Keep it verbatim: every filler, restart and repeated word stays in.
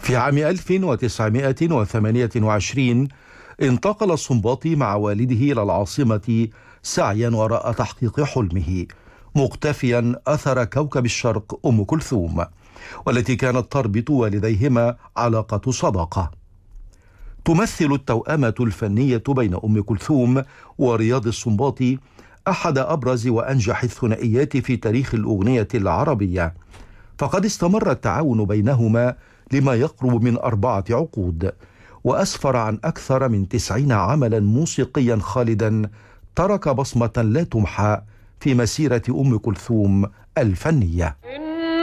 في عام ألف وتسعمائة وثمانية وعشرين انتقل السنباطي مع والده إلى العاصمة سعيا وراء تحقيق حلمه، مقتفيا أثر كوكب الشرق أم كلثوم، والتي كانت تربط والديهما علاقة صداقة. تمثل التوأمة الفنية بين أم كلثوم ورياض السنباطي أحد أبرز وأنجح الثنائيات في تاريخ الأغنية العربية، فقد استمر التعاون بينهما لما يقرب من أربعة عقود، وأسفر عن أكثر من تسعين عملا موسيقيا خالدا ترك بصمة لا تمحى في مسيرة أم كلثوم الفنية.